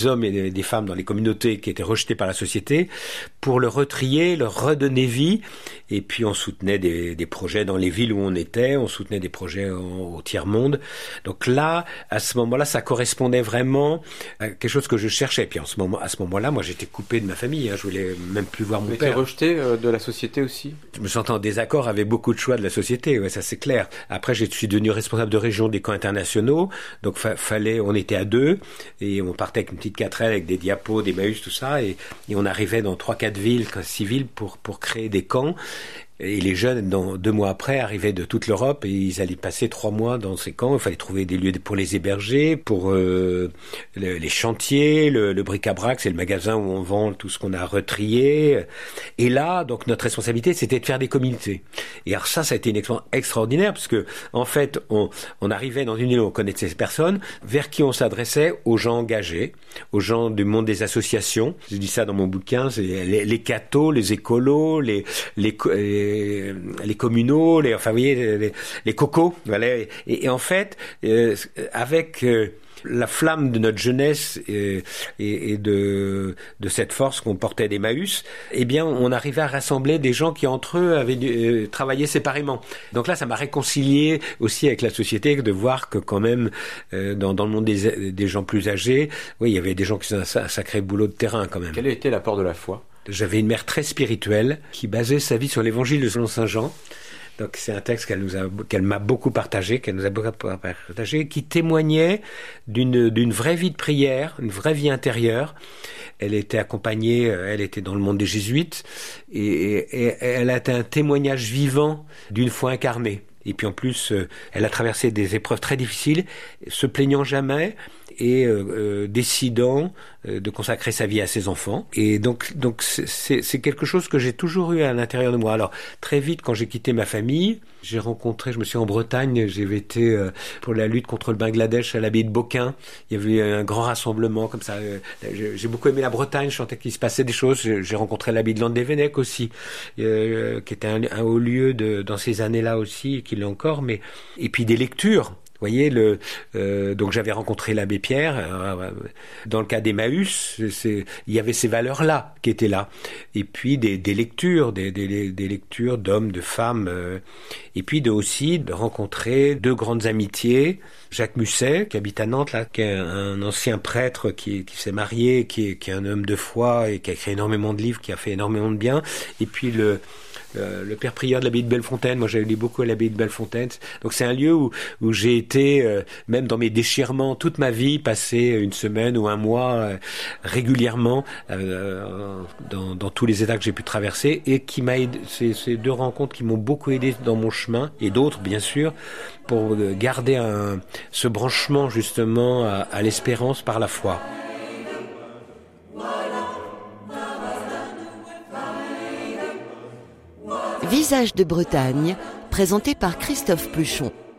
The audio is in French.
hommes et des femmes dans les communautés qui étaient rejetés par la société, pour le retrier, leur redonner vie. Et puis on soutenait des projets dans les villes où on était, on soutenait des projets au tiers-monde. Donc là, à ce moment-là, ça correspondait vraiment à quelque chose que je cherchais. Et puis à ce moment-là, moi j'étais coupé de ma famille, je voulais même plus voir mon père. Vous étiez rejeté de la société aussi? Je me sentais en désaccord avec beaucoup de choix de la société, ouais, ça c'est clair. Après, je suis devenu responsable de région des camps internationaux, donc on était à 2, et on partait avec une petite 4L avec des diapos, des Maüs, tout ça, et on arrivait dans 3-4 villes, 6 villes pour créer des camps. Et les jeunes, 2 mois après, arrivaient de toute l'Europe et ils allaient passer 3 mois dans ces camps. Il fallait trouver des lieux pour les héberger, pour les chantiers, le bric-à-brac, c'est le magasin où on vend tout ce qu'on a retrié. Et là, donc notre responsabilité, c'était de faire des communautés. Et alors ça a été une expérience extraordinaire parce que en fait, on arrivait dans une île où on connaissait ces personnes, vers qui on s'adressait aux gens engagés, aux gens du monde des associations. Je dis ça dans mon bouquin, c'est les cathos, les écolos, les communaux, enfin vous voyez, les cocos, voilà. Et en fait, avec la flamme de notre jeunesse et de cette force qu'on portait d'Emmaüs, eh bien, on arrivait à rassembler des gens qui entre eux avaient travaillé séparément. Donc là, ça m'a réconcilié aussi avec la société de voir que quand même, dans le monde des gens plus âgés, oui, il y avait des gens qui faisaient un sacré boulot de terrain quand même. Quel a été l'apport de la foi? J'avais une mère très spirituelle qui basait sa vie sur l'évangile de selon saint Jean. Donc c'est un texte qu'elle m'a beaucoup partagé, qui témoignait d'une vraie vie de prière, une vraie vie intérieure. Elle était accompagnée, elle était dans le monde des jésuites, et elle a été un témoignage vivant d'une foi incarnée. Et puis en plus, elle a traversé des épreuves très difficiles, se plaignant jamais et décidant de consacrer sa vie à ses enfants. Et donc c'est quelque chose que j'ai toujours eu à l'intérieur de moi. Alors très vite, quand j'ai quitté ma famille, je me suis en Bretagne, j'ai été pour la lutte contre le Bangladesh à l'abbaye de Beaucain. Il y avait un grand rassemblement comme ça. J'ai beaucoup aimé la Bretagne, je sentais qu'il se passait des choses. J'ai rencontré l'abbaye de Landévennec aussi, qui était un haut lieu dans ces années-là aussi, qui l'est encore. Et puis des lectures. Vous voyez, donc j'avais rencontré l'abbé Pierre. Dans le cas d'Emmaüs, il y avait ces valeurs-là qui étaient là. Et puis des lectures, des lectures d'hommes, de femmes. Et puis aussi de rencontrer 2 grandes amitiés. Jacques Musset, qui habite à Nantes, là, qui est un ancien prêtre qui s'est marié, qui est un homme de foi et qui a écrit énormément de livres, qui a fait énormément de bien. Et puis le père prieur de l'abbaye de Bellefontaine. Moi, j'allais beaucoup à l'abbaye de Bellefontaine. Donc, c'est un lieu où j'ai été, même dans mes déchirements, toute ma vie, passer 1 semaine ou 1 mois régulièrement dans tous les états que j'ai pu traverser et qui m'a aidé. Ces 2 rencontres qui m'ont beaucoup aidé dans mon chemin et d'autres, bien sûr, pour garder ce branchement justement à l'espérance par la foi. Visage de Bretagne, présenté par Christophe Pluchon.